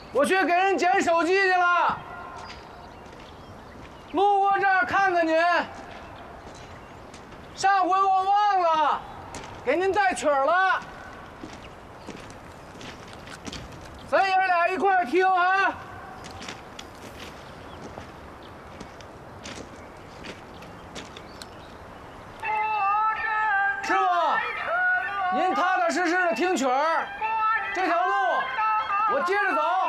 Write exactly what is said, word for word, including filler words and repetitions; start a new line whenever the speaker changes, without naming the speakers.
我去给人捡手机去了，路过这儿看看您。上回我忘了给您带曲儿了，咱爷俩一块儿听啊。师傅，您踏踏实实的听曲儿，这条路我接着走。